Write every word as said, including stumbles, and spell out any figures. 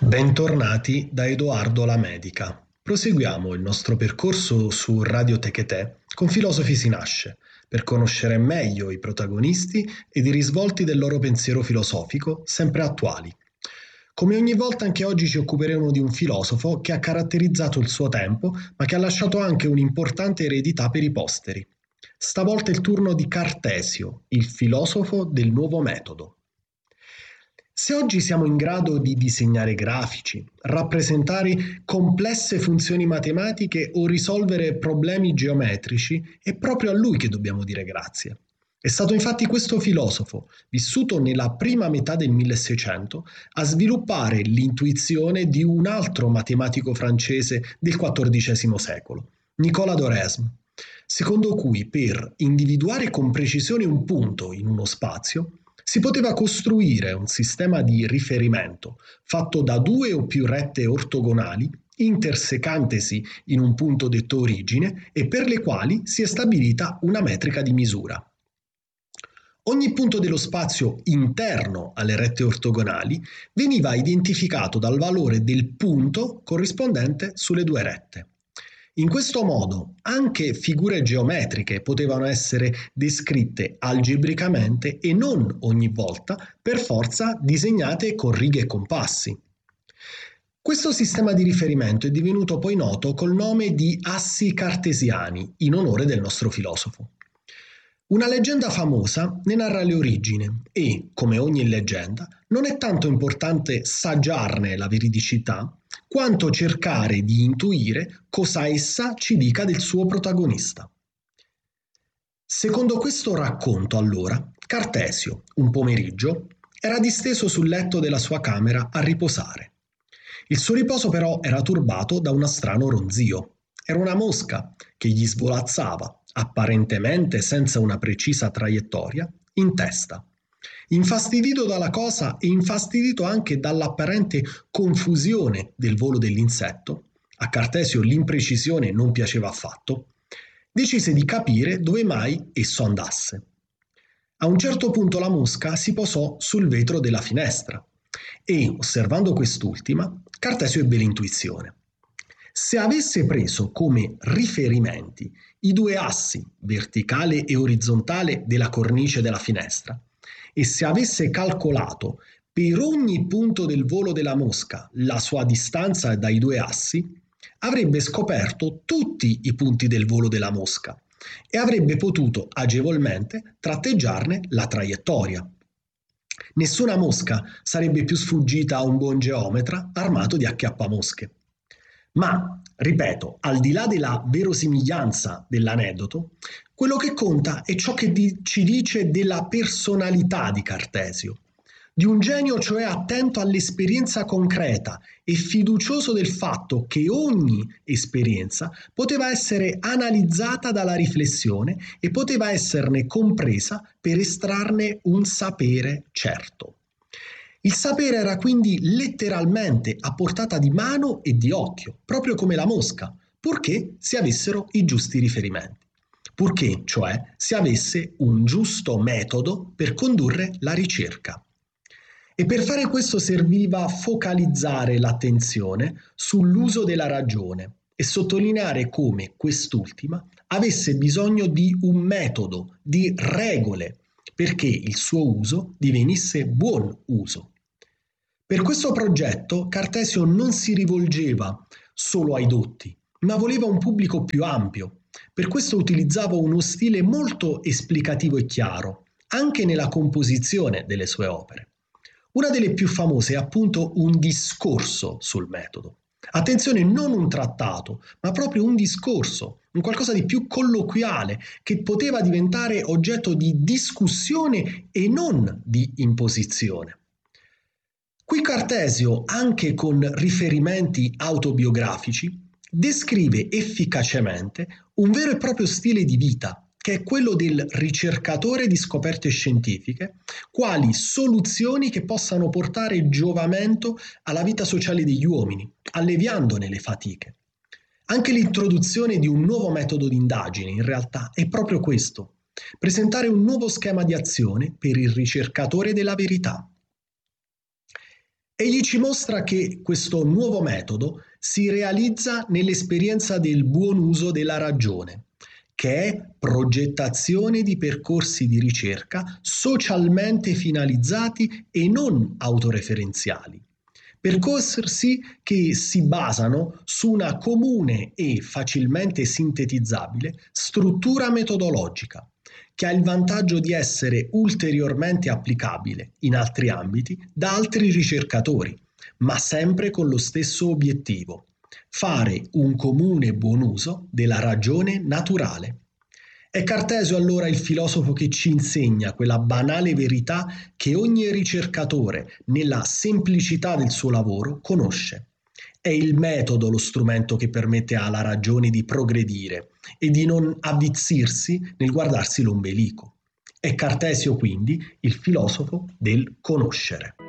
Bentornati da Edoardo Lamedica. Proseguiamo il nostro percorso su Radio Techete con Filosofi si nasce, per conoscere meglio i protagonisti ed i risvolti del loro pensiero filosofico, sempre attuali. Come ogni volta anche oggi ci occuperemo di un filosofo che ha caratterizzato il suo tempo, ma che ha lasciato anche un'importante eredità per i posteri. Stavolta è il turno di Cartesio, il filosofo del nuovo metodo. Se oggi siamo in grado di disegnare grafici, rappresentare complesse funzioni matematiche o risolvere problemi geometrici, è proprio a lui che dobbiamo dire grazie. È stato infatti questo filosofo, vissuto nella prima metà del milleseicento, a sviluppare l'intuizione di un altro matematico francese del quattordicesimo secolo, Nicolas d'Oresme, secondo cui per individuare con precisione un punto in uno spazio si poteva costruire un sistema di riferimento fatto da due o più rette ortogonali intersecantesi in un punto detto origine e per le quali si è stabilita una metrica di misura. Ogni punto dello spazio interno alle rette ortogonali veniva identificato dal valore del punto corrispondente sulle due rette. In questo modo anche figure geometriche potevano essere descritte algebricamente e non ogni volta per forza disegnate con righe e compassi. Questo sistema di riferimento è divenuto poi noto col nome di assi cartesiani, in onore del nostro filosofo. Una leggenda famosa ne narra le origini e, come ogni leggenda, non è tanto importante saggiarne la veridicità, quanto cercare di intuire cosa essa ci dica del suo protagonista. Secondo questo racconto, allora, Cartesio, un pomeriggio, era disteso sul letto della sua camera a riposare. Il suo riposo però era turbato da uno strano ronzio. Era una mosca che gli svolazzava, apparentemente senza una precisa traiettoria, in testa. Infastidito dalla cosa e infastidito anche dall'apparente confusione del volo dell'insetto, a Cartesio l'imprecisione non piaceva affatto, decise di capire dove mai esso andasse. A un certo punto la mosca si posò sul vetro della finestra e, osservando quest'ultima, Cartesio ebbe l'intuizione. Se avesse preso come riferimenti i due assi, verticale e orizzontale, della cornice della finestra, e se avesse calcolato per ogni punto del volo della mosca la sua distanza dai due assi, avrebbe scoperto tutti i punti del volo della mosca e avrebbe potuto agevolmente tratteggiarne la traiettoria. Nessuna mosca sarebbe più sfuggita a un buon geometra armato di acchiappamosche. Ma, ripeto, al di là della verosimiglianza dell'aneddoto, quello che conta è ciò che di- ci dice della personalità di Cartesio, di un genio cioè attento all'esperienza concreta e fiducioso del fatto che ogni esperienza poteva essere analizzata dalla riflessione e poteva esserne compresa per estrarne un sapere certo. Il sapere era quindi letteralmente a portata di mano e di occhio, proprio come la mosca, purché si avessero i giusti riferimenti, purché, cioè, si avesse un giusto metodo per condurre la ricerca. E per fare questo serviva focalizzare l'attenzione sull'uso della ragione e sottolineare come quest'ultima avesse bisogno di un metodo, di regole, perché il suo uso divenisse buon uso. Per questo progetto Cartesio non si rivolgeva solo ai dotti, ma voleva un pubblico più ampio. Per questo utilizzava uno stile molto esplicativo e chiaro, anche nella composizione delle sue opere. Una delle più famose è appunto un discorso sul metodo. Attenzione, non un trattato, ma proprio un discorso, un qualcosa di più colloquiale, che poteva diventare oggetto di discussione e non di imposizione. Qui Cartesio, anche con riferimenti autobiografici, descrive efficacemente un vero e proprio stile di vita, che è quello del ricercatore di scoperte scientifiche, quali soluzioni che possano portare giovamento alla vita sociale degli uomini, alleviandone le fatiche. Anche l'introduzione di un nuovo metodo di indagine, in realtà, è proprio questo: presentare un nuovo schema di azione per il ricercatore della verità. Egli ci mostra che questo nuovo metodo si realizza nell'esperienza del buon uso della ragione, che è progettazione di percorsi di ricerca socialmente finalizzati e non autoreferenziali. Percorsi che si basano su una comune e facilmente sintetizzabile struttura metodologica, che ha il vantaggio di essere ulteriormente applicabile in altri ambiti da altri ricercatori, ma sempre con lo stesso obiettivo: fare un comune buon uso della ragione naturale. È Cartesio allora il filosofo che ci insegna quella banale verità che ogni ricercatore, nella semplicità del suo lavoro, conosce. È il metodo lo strumento che permette alla ragione di progredire e di non avvizzirsi nel guardarsi l'ombelico. È Cartesio quindi il filosofo del conoscere.